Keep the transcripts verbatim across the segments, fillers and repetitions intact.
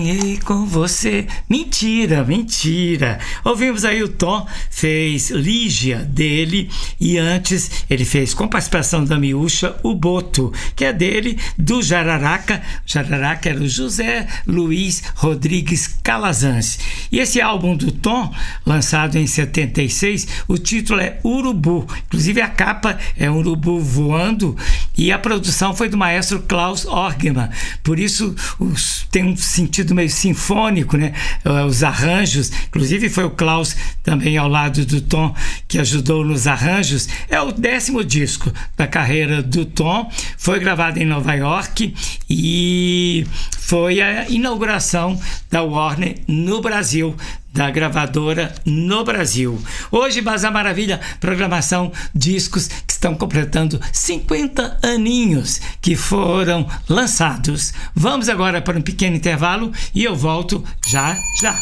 E com você, mentira, mentira. Ouvimos aí o Tom, fez Lígia dele, e antes ele fez com participação da Miúcha, o Boto, que é dele, do Jararaca. Jararaca era o José Luiz Rodrigues Calazans. E esse álbum do Tom, lançado em setenta e seis, o título é Urubu, inclusive a capa é um urubu voando, e a produção foi do maestro Klaus Orgman, por isso os, tem um sentido meio sinfônico, né? Os arranjos, inclusive foi o Klaus também ao lado do Tom que ajudou nos arranjos. É o décimo disco da carreira do Tom, foi gravado em Nova York e foi a inauguração da Warner no Brasil, da gravadora no Brasil. Hoje, Bazar Maravilha, programação, discos que estão completando cinquenta aninhos que foram lançados. Vamos agora para um pequeno intervalo e eu volto já, já.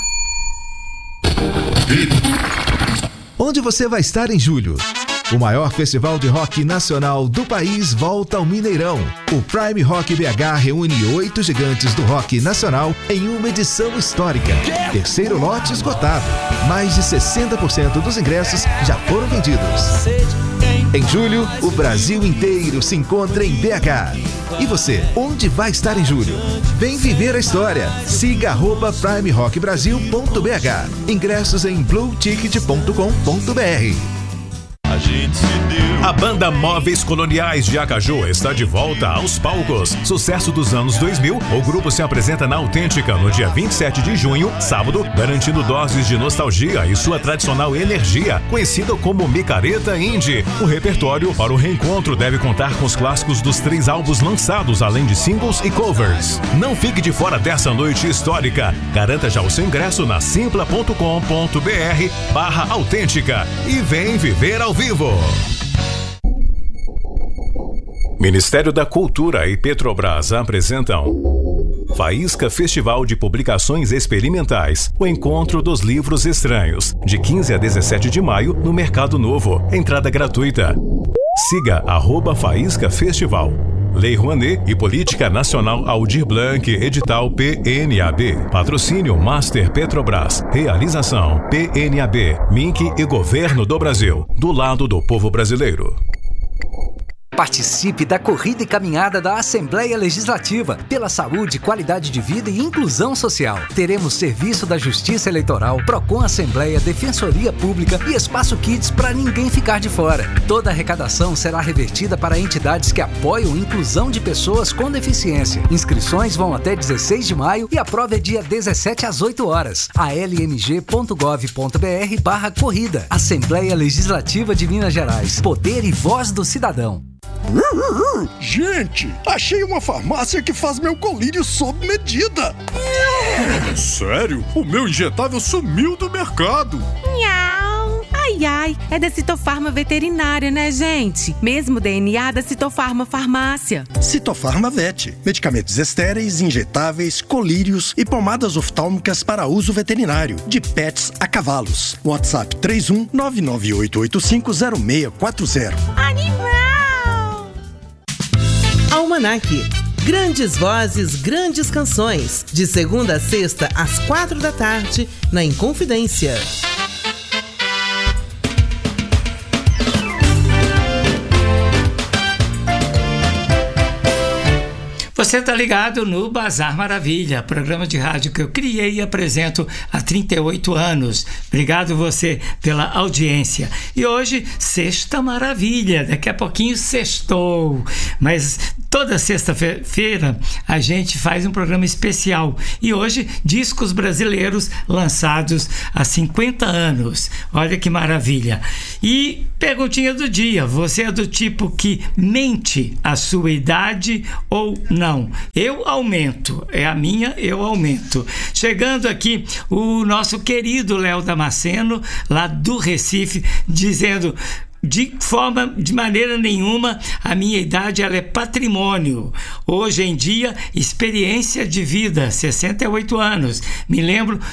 Onde você vai estar em julho? O maior festival de rock nacional do país volta ao Mineirão. O Prime Rock B H reúne oito gigantes do rock nacional em uma edição histórica. Terceiro lote esgotado. Mais de sessenta por cento dos ingressos já foram vendidos. Em julho, o Brasil inteiro se encontra em B H. E você, onde vai estar em julho? Vem viver a história. Siga arroba prime rock brasil ponto b h. Ingressos em blue ticket ponto com ponto b r. A banda Móveis Coloniais de Acaju está de volta aos palcos. Sucesso dos anos dois mil, o grupo se apresenta na Autêntica no dia vinte e sete de junho, sábado, garantindo doses de nostalgia e sua tradicional energia, conhecida como micareta indie. O repertório para o reencontro deve contar com os clássicos dos três álbuns lançados, além de singles e covers. Não fique de fora dessa noite histórica. Garanta já o seu ingresso na simpla ponto com ponto b r barra autêntica e vem viver ao vivo. Ministério da Cultura e Petrobras apresentam Faísca Festival de Publicações Experimentais, o encontro dos livros estranhos, de quinze a dezessete de maio no Mercado Novo, entrada gratuita. Siga arroba Faísca Festival. Lei Rouanet e Política Nacional Aldir Blanc, edital P N A B. Patrocínio Master Petrobras. Realização P N A B, Minc e Governo do Brasil. Do lado do povo brasileiro. Participe da corrida e caminhada da Assembleia Legislativa pela saúde, qualidade de vida e inclusão social. Teremos serviço da Justiça Eleitoral, Procon Assembleia, Defensoria Pública e Espaço Kids para ninguém ficar de fora. Toda a arrecadação será revertida para entidades que apoiam a inclusão de pessoas com deficiência. Inscrições vão até dezesseis de maio e a prova é dia dezessete às oito horas. a l m g ponto gov ponto b r barra corrida. Assembleia Legislativa de Minas Gerais. Poder e voz do cidadão. Gente, achei uma farmácia que faz meu colírio sob medida. Sério? O meu injetável sumiu do mercado. Miau. Ai, ai, é da Citofarma Veterinária, né, gente? Mesmo D N A da Citofarma Farmácia. Citofarma Vet. Medicamentos estéreis, injetáveis, colírios e pomadas oftálmicas para uso veterinário. De pets a cavalos. WhatsApp três um nove nove oito oito cinco zero seis quatro zero. Animal! Almanac. Grandes vozes, grandes canções. De segunda a sexta, às quatro da tarde, na Inconfidência. Você está ligado no Bazar Maravilha, programa de rádio que eu criei e apresento há trinta e oito anos. Obrigado você pela audiência. E hoje, Sexta Maravilha, daqui a pouquinho sextou. Mas toda sexta-feira a gente faz um programa especial. E hoje, discos brasileiros lançados há cinquenta anos. Olha que maravilha. E perguntinha do dia, você é do tipo que mente a sua idade ou não? Não, eu aumento, é a minha, eu aumento. Chegando aqui o nosso querido Léo Damasceno, lá do Recife, dizendo: de forma, de maneira nenhuma, a minha idade ela é patrimônio. Hoje em dia, experiência de vida, sessenta e oito anos. Me lembro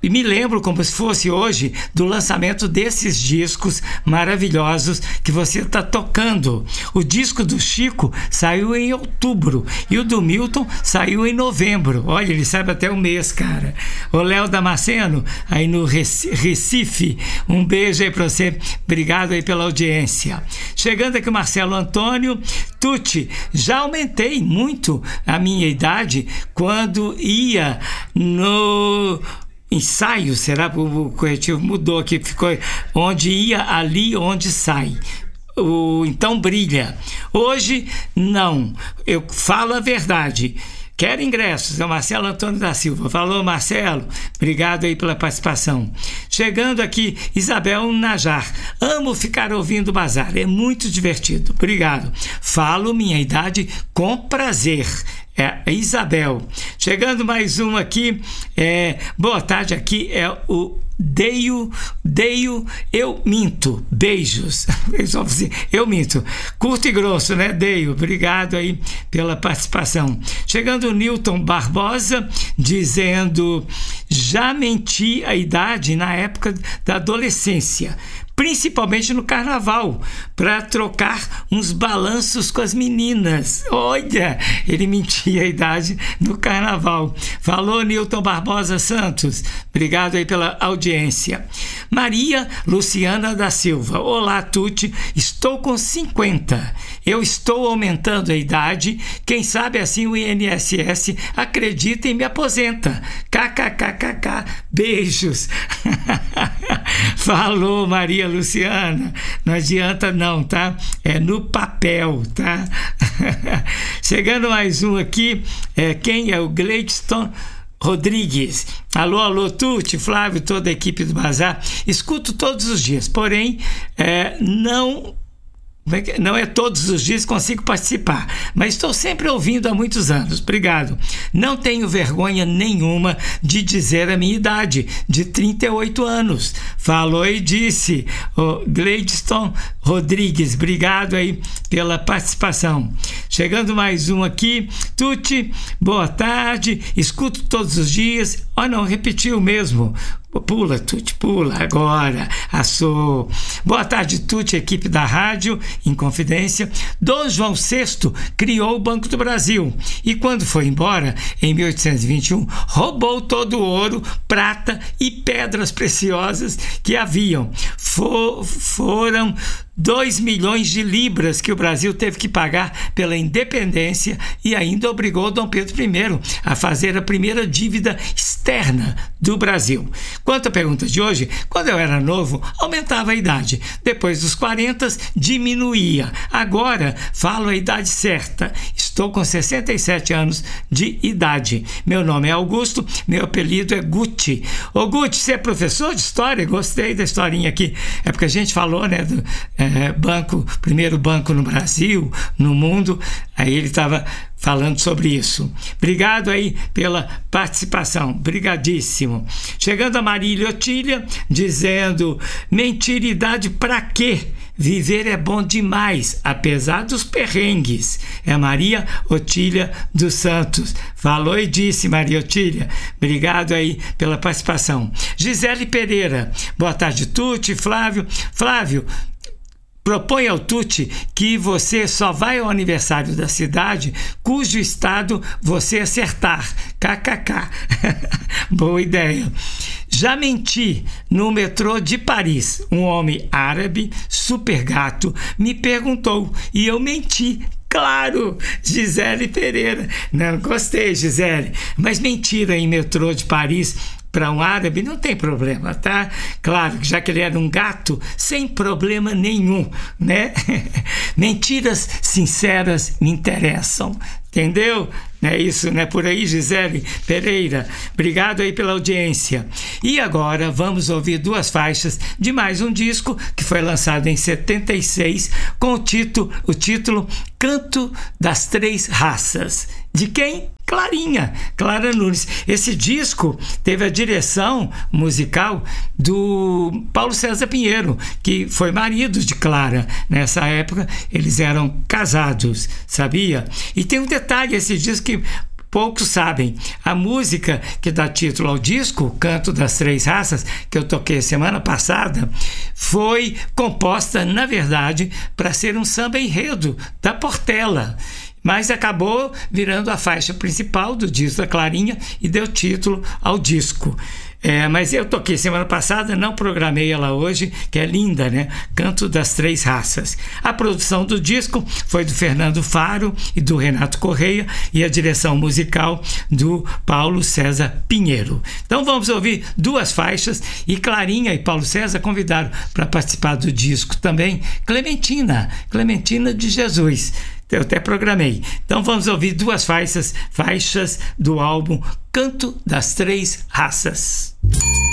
E me lembro como se fosse hoje do lançamento desses discos maravilhosos que você está tocando. O disco do Chico saiu em outubro e o do Milton saiu em novembro. Olha, ele sabe até o mês, cara. O Léo Damasceno, aí no Recife, um beijo aí para você. Obrigado aí pela audiência. Chegando aqui o Marcelo Antônio. Tuti, já aumentei muito a minha idade quando ia no... ensaio, será que o corretivo mudou aqui, ficou onde ia, ali onde sai. O, então brilha. Hoje, não. Eu falo a verdade. Quero ingressos, é o Marcelo Antônio da Silva. Falou, Marcelo, obrigado aí pela participação. Chegando aqui, Isabel Najar. Amo ficar ouvindo o Bazar, é muito divertido. Obrigado. Falo minha idade com prazer. É a Isabel. Chegando mais um aqui, é, boa tarde, aqui é o Deio, Deio, eu minto, beijos, eu minto, curto e grosso, né, Deio, obrigado aí pela participação. Chegando o Newton Barbosa, dizendo, já menti a idade na época da adolescência, principalmente no carnaval, para trocar uns balanços com as meninas. Olha, ele mentia a idade no carnaval. Falou, Nilton Barbosa Santos. Obrigado aí pela audiência. Maria Luciana da Silva. Olá, Tuti. Estou com cinquenta. Eu estou aumentando a idade. Quem sabe assim o I N S S acredita e me aposenta. Kkkk. Beijos. Falou, Maria Luciana, não adianta não, tá? É no papel, tá? Chegando mais um aqui, é, quem é o Gleidson Rodrigues. Alô, alô, Tuti, Flávio, toda a equipe do Bazar. Escuto todos os dias, porém, é, não... não é todos os dias que consigo participar, mas estou sempre ouvindo há muitos anos. Obrigado. Não tenho vergonha nenhuma de dizer a minha idade, de trinta e oito anos. Falou e disse o Gleidson Rodrigues. Obrigado aí pela participação. Chegando mais um aqui. Tuti, boa tarde. Escuto todos os dias. Oh, não, repetiu mesmo. Pula, Tuti, pula, agora, assou. Boa tarde, Tuti, equipe da rádio, em confidência. Dom João sexto criou o Banco do Brasil e quando foi embora, em mil oitocentos e vinte e um, roubou todo o ouro, prata e pedras preciosas que haviam. For, foram dois milhões de libras que o Brasil teve que pagar pela independência e ainda obrigou Dom Pedro I a fazer a primeira dívida externa do Brasil. Quanto à pergunta de hoje, quando eu era novo, aumentava a idade. Depois dos quarenta, diminuía. Agora, falo a idade certa. Estou com sessenta e sete anos de idade. Meu nome é Augusto, meu apelido é Guti. Ô Guti, você é professor de história? Gostei da historinha aqui. É porque a gente falou, né, do é, banco, primeiro banco no Brasil, no mundo. Aí ele estava falando sobre isso. Obrigado aí pela participação. Brigadíssimo. Chegando a Marília Otília, dizendo, mentiridade pra quê? Viver é bom demais, apesar dos perrengues. É Maria Otília dos Santos. Falou e disse, Maria Otília. Obrigado aí pela participação. Gisele Pereira. Boa tarde, Tuti, Flávio. Flávio, propõe ao Tuti que você só vai ao aniversário da cidade cujo estado você acertar. Kkk. Boa ideia. Já menti no metrô de Paris. Um homem árabe, super gato, me perguntou e eu menti. Claro, Gisele Pereira. Não, gostei, Gisele. Mas mentira em metrô de Paris para um árabe não tem problema, tá? Claro, já que ele era um gato, sem problema nenhum, né? Mentiras sinceras me interessam. Entendeu? É isso, né? Por aí, Gisele Pereira. Obrigado aí pela audiência. E agora vamos ouvir duas faixas de mais um disco que foi lançado em setenta e seis com o título, o título Canto das Três Raças. De quem? Clarinha, Clara Nunes. Esse disco teve a direção musical do Paulo César Pinheiro, que foi marido de Clara. Nessa época, eles eram casados, sabia? E tem um detalhe, esse disco que poucos sabem, a música que dá título ao disco, Canto das Três Raças, que eu toquei semana passada, foi composta, na verdade, para ser um samba enredo da Portela, mas acabou virando a faixa principal do disco da Clarinha e deu título ao disco. É, mas eu toquei semana passada, não programei ela hoje, que é linda, né? Canto das Três Raças. A produção do disco foi do Fernando Faro e do Renato Correia e a direção musical do Paulo César Pinheiro. Então vamos ouvir duas faixas e Clarinha e Paulo César convidaram para participar do disco também Clementina, Clementina de Jesus. Eu até programei. Então vamos ouvir duas faixas, faixas do álbum Canto das Três Raças.